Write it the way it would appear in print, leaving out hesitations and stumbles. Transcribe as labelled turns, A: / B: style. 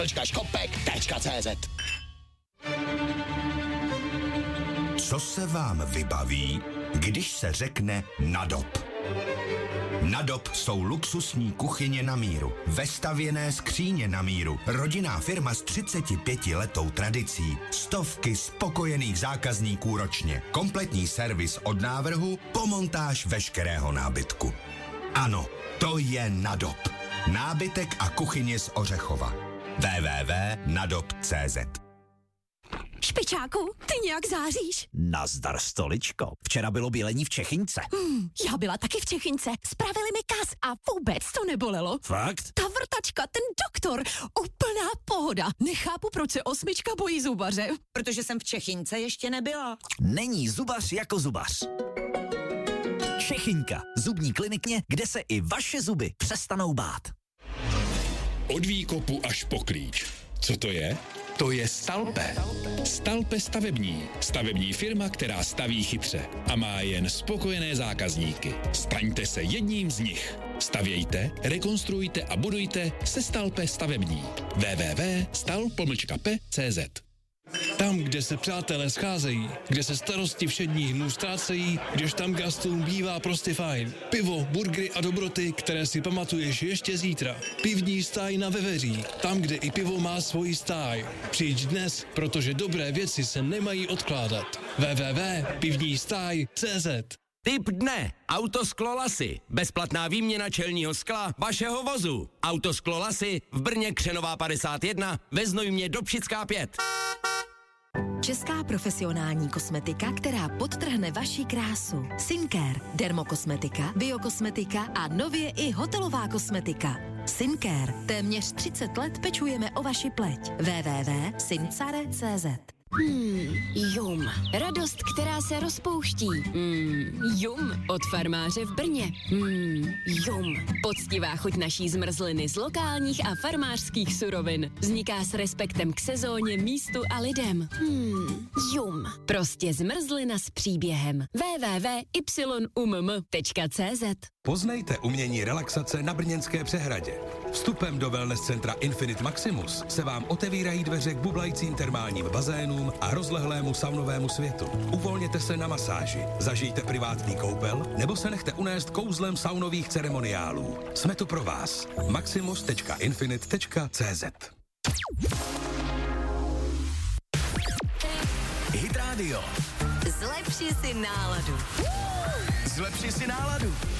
A: Škopek.cz.
B: Co se vám vybaví, když se řekne Nadop? Nadop jsou luxusní kuchyně na míru, vestavěné skříně na míru, rodinná firma s 35letou tradicí, stovky spokojených zákazníků ročně, kompletní servis od návrhu po montáž veškerého nábytku. Ano, to je Nadop. Nábytek a kuchyně z Ořechova. www.nadop.cz.
C: Špičáku, ty nějak záříš.
D: Nazdar, stoličko. Včera bylo bělení v Čechynce.
C: Já byla taky v Čechynce. Spravili mi kas a vůbec to nebolelo.
D: Fakt?
C: Ta vrtačka, ten doktor, úplná pohoda. Nechápu, proč se 8 bojí zubaře.
E: Protože jsem v Čechynce ještě nebyla.
D: Není zubař jako zubař. Čechynka, zubní klinikně, kde se i vaše zuby přestanou bát.
F: Od výkopu až po klíč. Co to je? To je Stalpe. Stalpe stavební. Stavební firma, která staví chytře a má jen spokojené zákazníky. Staňte se jedním z nich. Stavějte, rekonstruujte a budujte se Stalpe stavební. www.stal-p.cz.
G: Tam, kde se přátelé scházejí, kde se starosti všedních dnů ztrácejí, kdež tam gastům bývá prostě fajn. Pivo, burgery a dobroty, které si pamatuješ ještě zítra. Pivní stáj na Veveří, tam, kde i pivo má svoji stáj. Přijď dnes, protože dobré věci se nemají odkládat. www.pivnistáj.cz.
H: Tip dne. Autosklo Lasy. Bezplatná výměna čelního skla vašeho vozu. Autosklo Lasy v Brně Křenová 51, ve Znojmě Dobšická 5.
C: Česká profesionální kosmetika, která podtrhne vaši krásu. Sincare, dermokosmetika, biokosmetika a nově i hotelová kosmetika. Sincare. Téměř 30 let pečujeme o vaši pleť. www.sincare.cz.
I: Jum. Radost, která se rozpouští. Jum. Od farmáře v Brně. Jum. Poctivá chuť naší zmrzliny z lokálních a farmářských surovin. Vzniká s respektem k sezóně, místu a lidem. Jum. Prostě zmrzlina s příběhem. www.yumm.cz.
J: Poznejte umění relaxace na Brněnské přehradě. Vstupem do wellness centra Infinite Maximus se vám otevírají dveře k bublajícím termálním bazénům a rozlehlému saunovému světu. Uvolněte se na masáži, zažijte privátní koupel nebo se nechte unést kouzlem saunových ceremoniálů. Jsme tu pro vás. maximus.infinite.cz.
D: Hit Radio.
I: Zlepši si náladu.
D: Zlepši si náladu.